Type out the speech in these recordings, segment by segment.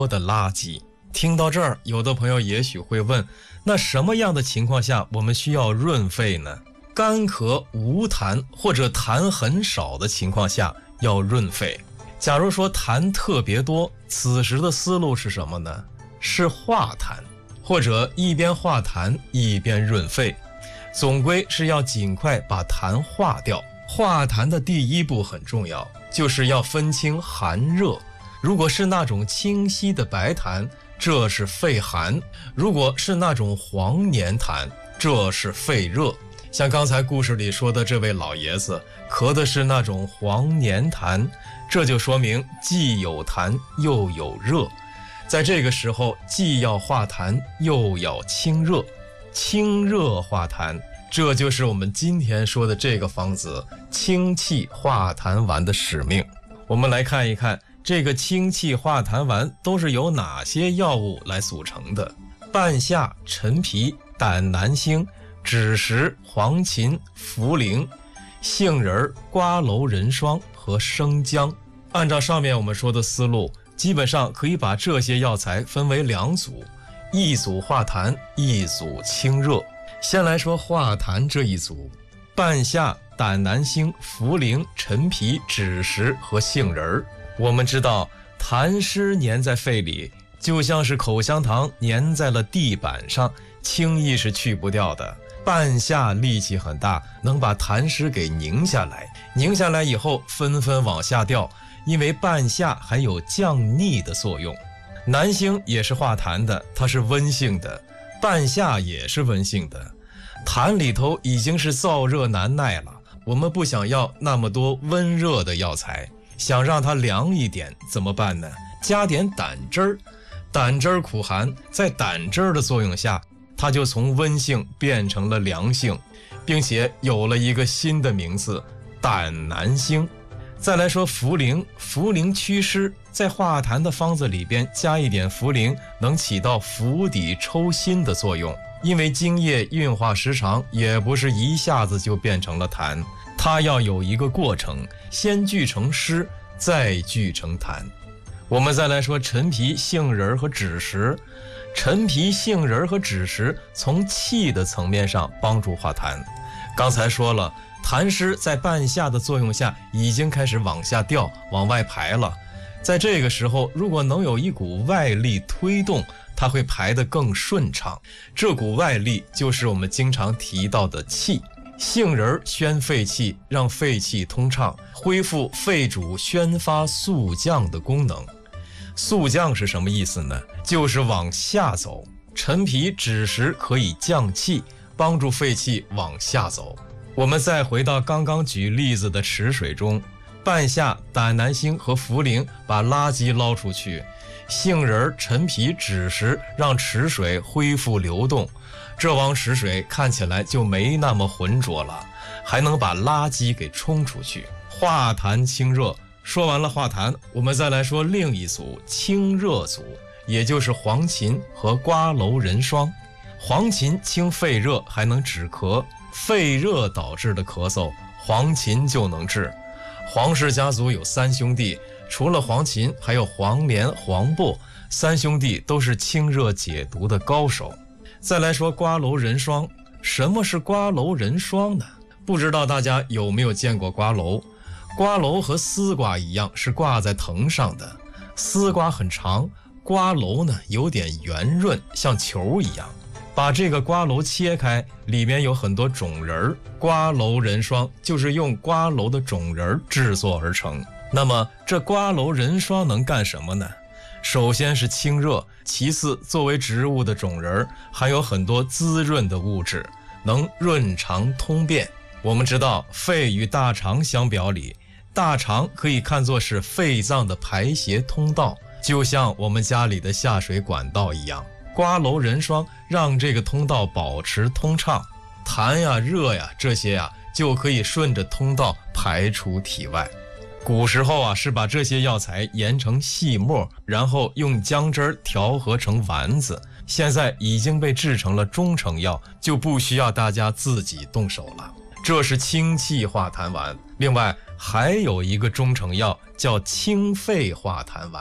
的垃圾。听到这儿，有的朋友也许会问，那什么样的情况下我们需要润肺呢？干咳无痰或者痰很少的情况下要润肺。假如说痰特别多，此时的思路是什么呢？是化痰，或者一边化痰一边润肺。总归是要尽快把痰化掉。化痰的第一步很重要，就是要分清寒热。如果是那种清晰的白痰，这是肺寒；如果是那种黄黏痰，这是肺热。像刚才故事里说的这位老爷子，咳的是那种黄黏痰，这就说明既有痰又有热。在这个时候，既要化痰又要清热，清热化痰，这就是我们今天说的这个方子清气化痰丸的使命。我们来看一看这个清气化痰丸都是由哪些药物来组成的。半夏、陈皮、胆南星、枳实、黄芩、茯苓、杏仁、瓜蒌人霜和生姜。按照上面我们说的思路，基本上可以把这些药材分为两组，一组化痰，一组清热。先来说化痰这一组，半夏、胆南星、茯苓、陈皮、枳实和杏仁。我们知道痰湿粘在肺里，就像是口香糖粘在了地板上，轻易是去不掉的。半夏力气很大，能把痰湿给拧下来，拧下来以后纷纷往下掉，因为半夏还有降逆的作用。南星也是化痰的，它是温性的，半夏也是温性的。痰里头已经是燥热难耐了，我们不想要那么多温热的药材，想让它凉一点，怎么办呢？加点胆汁儿。胆汁儿苦寒，在胆汁儿的作用下，它就从温性变成了凉性，并且有了一个新的名字胆南星。再来说茯苓，茯苓祛湿，在化痰的方子里边加一点茯苓，能起到釜底抽薪的作用。因为精液运化时长，也不是一下子就变成了痰，它要有一个过程，先聚成湿，再聚成痰。我们再来说陈皮、杏仁和枳实。陈皮、杏仁和枳实从气的层面上帮助化痰。刚才说了，痰湿在半夏的作用下已经开始往下掉，往外排了。在这个时候，如果能有一股外力推动，它会排得更顺畅。这股外力就是我们经常提到的气。杏仁宣肺气，让肺气通畅，恢复肺主宣发肃降的功能。肃降是什么意思呢？就是往下走。陈皮、枳实可以降气，帮助肺气往下走。我们再回到刚刚举例子的池水中，半夏、胆南星和茯苓把垃圾捞出去，杏仁、陈皮、枳实让池水恢复流动，这汪池水看起来就没那么浑浊了，还能把垃圾给冲出去，化痰清热。说完了化痰，我们再来说另一组清热组，也就是黄芩和瓜蒌人霜。黄芩清肺热，还能止咳，肺热导致的咳嗽，黄芩就能治。黄氏家族有三兄弟，除了黄芩，还有黄连、黄柏，三兄弟都是清热解毒的高手。再来说瓜蒌人霜。什么是瓜蒌人霜呢？不知道大家有没有见过瓜蒌？瓜蒌和丝瓜一样，是挂在藤上的。丝瓜很长，瓜蒌呢有点圆润，像球一样。把这个瓜蒌切开，里面有很多种仁，瓜蒌人霜就是用瓜蒌的种仁制作而成。那么这瓜蒌人霜能干什么呢？首先是清热，其次作为植物的种仁含有很多滋润的物质，能润肠通便。我们知道肺与大肠相表里，大肠可以看作是肺脏的排泄通道，就像我们家里的下水管道一样。瓜蒌人霜让这个通道保持通畅，痰呀、热呀这些呀就可以顺着通道排出体外。古时候是把这些药材研成细末，然后用姜汁调和成丸子，现在已经被制成了中成药，就不需要大家自己动手了。这是清气化痰丸。另外还有一个中成药叫清肺化痰丸，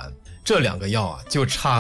这两个药啊就差